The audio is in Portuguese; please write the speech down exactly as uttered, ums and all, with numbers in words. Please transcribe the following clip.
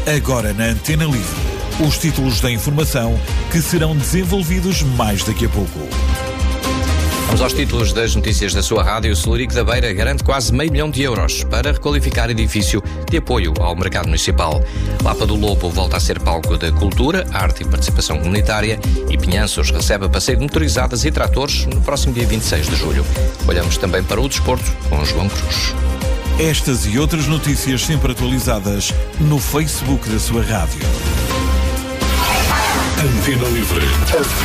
Agora na Antena Livre, os títulos da informação que serão desenvolvidos mais daqui a pouco. Vamos aos títulos das notícias da sua rádio. Celurico da Beira garante quase meio milhão de euros para requalificar edifício de apoio ao mercado municipal. Lapa do Lobo volta a ser palco da cultura, arte e participação comunitária, e Pinhanços recebe passeio de motorizadas e tratores no próximo dia vinte e seis de julho. Olhamos também para o desporto com João Cruz. Estas e outras notícias sempre atualizadas no Facebook da sua rádio. Antena Livre.